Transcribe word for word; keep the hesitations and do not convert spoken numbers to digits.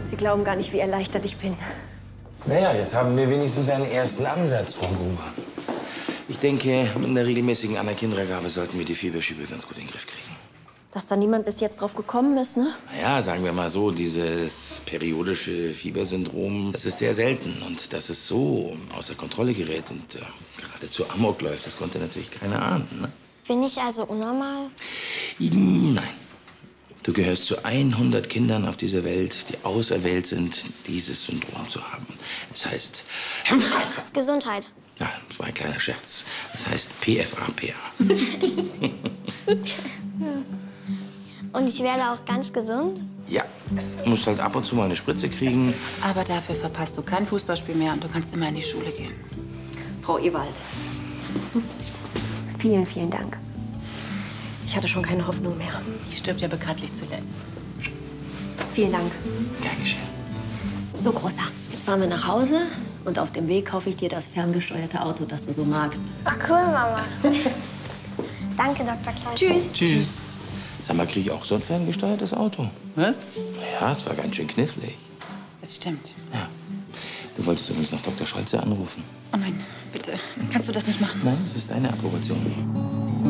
Sie glauben gar nicht, wie erleichtert ich bin. Naja, jetzt haben wir wenigstens einen ersten Ansatz, Frau Gruber. Ich denke, mit einer regelmäßigen Anerkennungsgabe sollten wir die Fieberschübe ganz gut in den Griff kriegen. Dass da niemand bis jetzt drauf gekommen ist, ne? Naja, sagen wir mal so, dieses periodische Fiebersyndrom, das ist sehr selten. Und dass es so außer Kontrolle gerät und äh, geradezu amok läuft, das konnte natürlich keiner ahnen, ne? Bin ich also unnormal? Nein. Du gehörst zu hundert Kindern auf dieser Welt, die auserwählt sind, dieses Syndrom zu haben. Das heißt... Gesundheit. Ja, das war ein kleiner Scherz. Das heißt P F A P A. Und ich werde auch ganz gesund? Ja, du musst halt ab und zu mal eine Spritze kriegen. Aber dafür verpasst du kein Fußballspiel mehr und du kannst immer in die Schule gehen. Frau Ewald. Vielen, vielen Dank. Ich hatte schon keine Hoffnung mehr. Die stirbt ja bekanntlich zuletzt. Vielen Dank. Gern geschehen. So, Großer, jetzt fahren wir nach Hause und auf dem Weg kaufe ich dir das ferngesteuerte Auto, das du so magst. Ach, cool, Mama. Danke, Doktor Klein. Tschüss. Tschüss. Sag mal, krieg ich auch so ein ferngesteuertes Auto? Was? Ja, es war ganz schön knifflig. Das stimmt. Ja. Du wolltest übrigens noch Doktor Scholze anrufen. Oh nein, bitte. Kannst du das nicht machen? Nein, das ist deine Approbation.